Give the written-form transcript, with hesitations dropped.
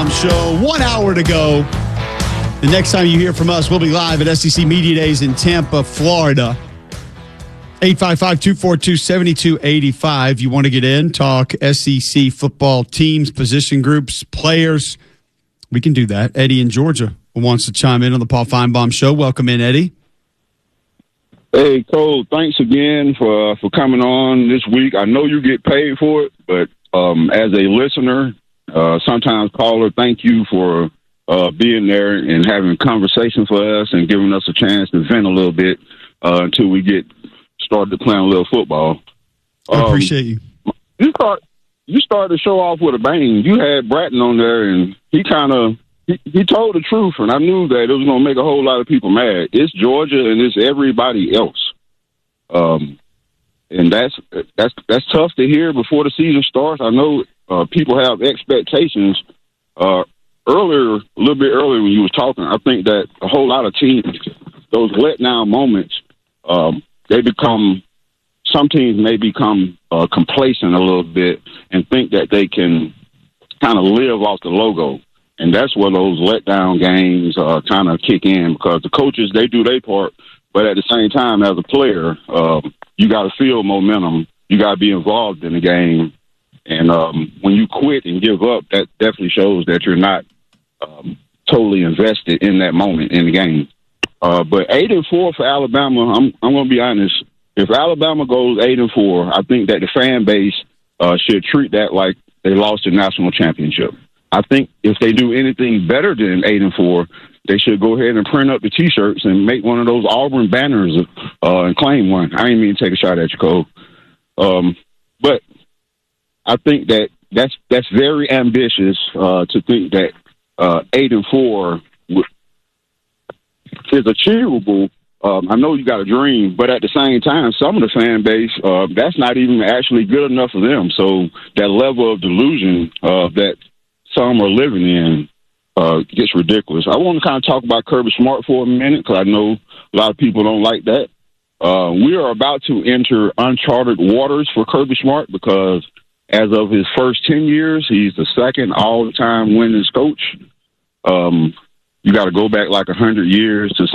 Feinbaum Show. 1 hour to go. The next time you hear from us, we'll be live at SEC Media Days in Tampa, Florida. 855-242-7285. You want to get in, talk SEC football teams, position groups, players. We can do that. Eddie in Georgia wants to chime in on the Paul Feinbaum Show. Welcome in, Eddie. Hey, Cole, thanks again for coming on this week. I know you get paid for it, but as a listener, sometimes caller, thank you for being there and having a conversation for us and giving us a chance to vent a little bit until we get started playing a little football. I appreciate you. You started the show off with a bang. You had Bratton on there, and he told the truth, and I knew that it was going to make a whole lot of people mad. It's Georgia, and it's everybody else. And that's tough to hear before the season starts. I know people have expectations. A little bit earlier when you were talking, I think that a whole lot of teams, those letdown moments, some teams may become complacent a little bit and think that they can kind of live off the logo. And that's where those letdown games kind of kick in, because the coaches, they do their part. But at the same time, as a player, you got to feel momentum. You got to be involved in the game. And when you quit and give up, that definitely shows that you're not totally invested in that moment in the game. But 8-4 for Alabama, I'm going to be honest. If Alabama goes 8-4, I think that the fan base should treat that like they lost the national championship. I think if they do anything better than 8-4, they should go ahead and print up the T-shirts and make one of those Auburn banners and claim one. I didn't mean to take a shot at you, Cole. But I think that's very ambitious to think that 8-4 is achievable. I know you got a dream, but at the same time, some of the fan base, that's not even actually good enough for them. So that level of delusion that some are living in gets ridiculous. I want to kind of talk about Kirby Smart for a minute, because I know a lot of people don't like that. We are about to enter uncharted waters for Kirby Smart, because as of his first 10 years, he's the second all-time winningest coach. You got to go back like 100 years to